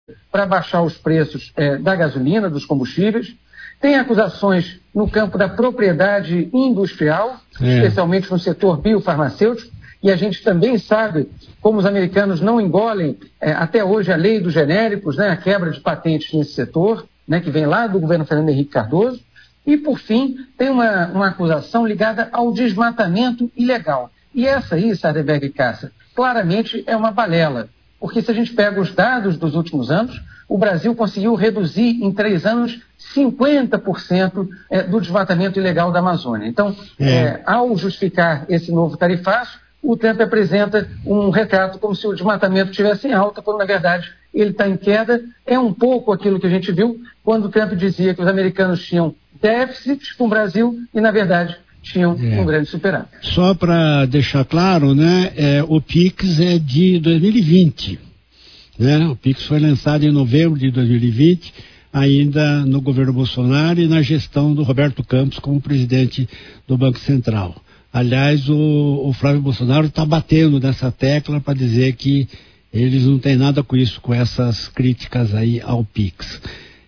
para baixar os preços da gasolina, dos combustíveis. Tem acusações no campo da propriedade industrial, especialmente no setor biofarmacêutico, e a gente também sabe como os americanos não engolem até hoje a lei dos genéricos, né, a quebra de patentes nesse setor, né, que vem lá do governo Fernando Henrique Cardoso. E, por fim, tem uma acusação ligada ao desmatamento ilegal. E essa aí, Sardenberg e Cássia, claramente é uma balela, porque se a gente pega os dados dos últimos anos, o Brasil conseguiu reduzir em 3 anos 50% do desmatamento ilegal da Amazônia. Então, ao justificar esse novo tarifaço, o Trump apresenta um retrato como se o desmatamento estivesse em alta, quando, na verdade, ele está em queda. É um pouco aquilo que a gente viu quando o Trump dizia que os americanos tinham déficit com o Brasil e, na verdade, tinham um grande superávit. Só para deixar claro, né, o PIX é de 2020. Né? O PIX foi lançado em novembro de 2020, ainda no governo Bolsonaro e na gestão do Roberto Campos como presidente do Banco Central. Aliás, o Flávio Bolsonaro está batendo nessa tecla para dizer que eles não têm nada com isso, com essas críticas aí ao PIX.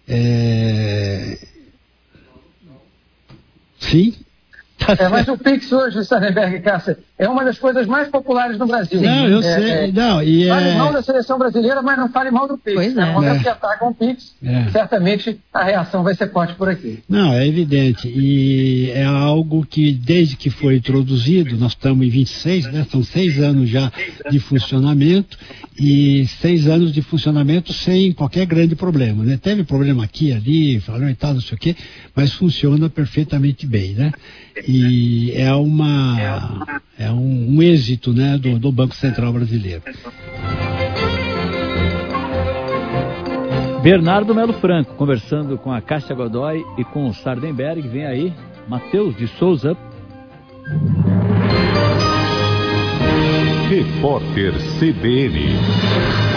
Sim? Mas o PIX hoje, Sardenberg e Cássia, é uma das coisas mais populares no Brasil. Não, eu sei. Fale mal da seleção brasileira, mas não fale mal do PIX. Pois No momento que atacam o PIX, certamente a reação vai ser forte por aqui. Não, é evidente. E é algo que, desde que foi introduzido, nós estamos em 26, né? São 6 anos já de funcionamento, e 6 anos de funcionamento sem qualquer grande problema, né? Teve problema aqui, ali, falou e tal, não sei o quê, mas funciona perfeitamente bem, né? E é um êxito, né, do Banco Central brasileiro. Bernardo Melo Franco, conversando com a Cássia Godoy e com o Sardenberg. Vem aí, Matheus de Souza. Repórter CBN.